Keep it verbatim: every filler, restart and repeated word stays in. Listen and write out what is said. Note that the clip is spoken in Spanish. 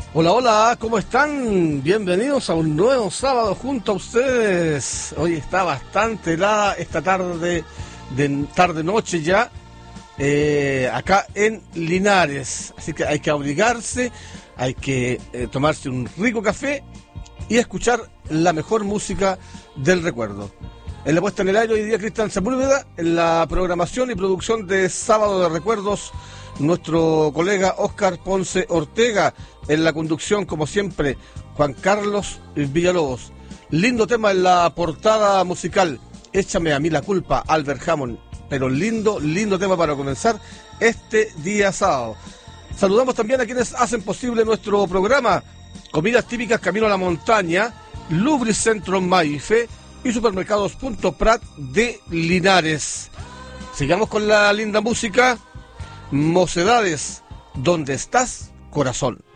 Hola, hola, ¿cómo están? Bienvenidos a un nuevo sábado junto a ustedes. Hoy está bastante helada esta tarde, de tarde-noche ya, eh, acá en Linares. Así que hay que abrigarse, hay que eh, tomarse un rico café y escuchar la mejor música del recuerdo. En la puesta en el aire hoy día Cristian Sepúlveda, en la programación y producción de Sábado de Recuerdos, nuestro colega Óscar Ponce Ortega, en la conducción, como siempre, Juan Carlos Villalobos. Lindo tema en la portada musical, Échame a mí la culpa, Albert Hammond, pero lindo, lindo tema para comenzar este día sábado. Saludamos también a quienes hacen posible nuestro programa: Comidas Típicas Camino a la Montaña, Lubricentro Maife y Supermercados Punto Prat de Linares. Sigamos con la linda música. Mocedades, ¿dónde estás, corazón?